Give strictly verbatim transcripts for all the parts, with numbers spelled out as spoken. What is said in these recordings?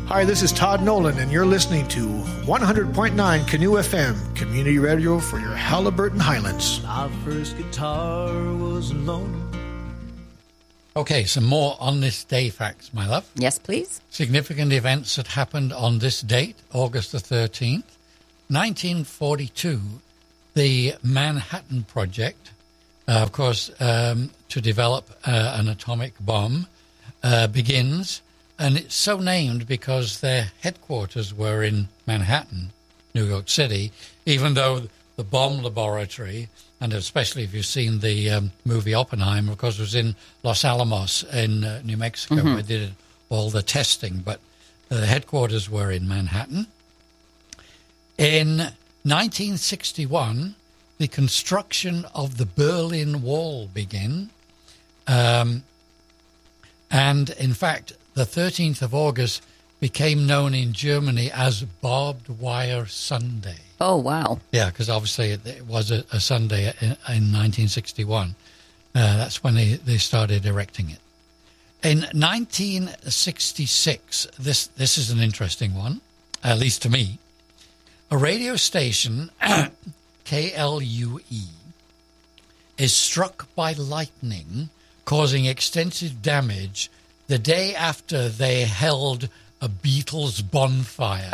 Hi, this is Todd Nolan, and you're listening to one hundred point nine Canoe F M, community radio for your Halliburton Highlands. My first guitar was alone. Okay, some more on this day facts, my love. Yes, please. Significant events that happened on this date, August the thirteenth, nineteen forty-two, the Manhattan Project, uh, of course, um, to develop uh, an atomic bomb, uh, begins. And it's so named because their headquarters were in Manhattan, New York City, even though the bomb laboratory, and especially if you've seen the um, movie Oppenheimer, of course, was in Los Alamos in uh, New Mexico, Mm-hmm. where they did all the testing. But the headquarters were in Manhattan. In nineteen sixty-one, the construction of the Berlin Wall began. Um, and, in fact, the thirteenth of August became known in Germany as Barbed Wire Sunday. Oh, wow. Yeah, because obviously it, it was a, a Sunday in, in nineteen sixty-one. Uh, that's when they, they started erecting it. In nineteen sixty-six, this, this is an interesting one, at least to me. A radio station, K L U E, is struck by lightning, causing extensive damage the day after they held a Beatles bonfire.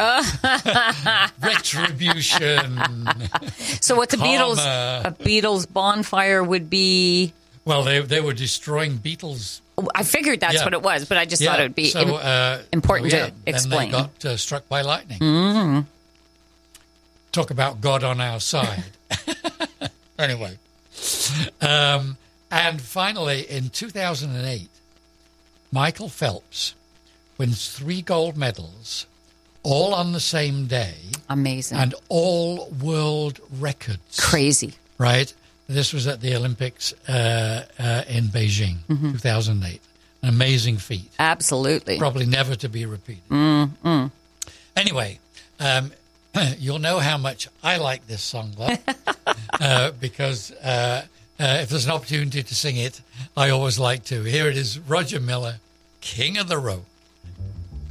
Retribution. So what the Karma. Beatles, a Beatles bonfire would be... Well, they they were destroying Beatles. I figured that's Yeah. what it was, but I just Yeah, thought it would be so, im- uh, important oh, yeah, to explain. Then they got uh, struck by lightning. Mm-hmm. Talk about God on our side. Anyway. Um, and finally, in two thousand eight, Michael Phelps wins three gold medals, all on the same day. Amazing. And all world records. Crazy. Right? This was at the Olympics uh, uh, in Beijing, Mm-hmm. two thousand eight. An amazing feat. Absolutely. Probably never to be repeated. Mm-mm. Anyway, um, you'll know how much I like this song, love, uh, because uh, uh, if there's an opportunity to sing it, I always like to. Here it is, Roger Miller, King of the Road.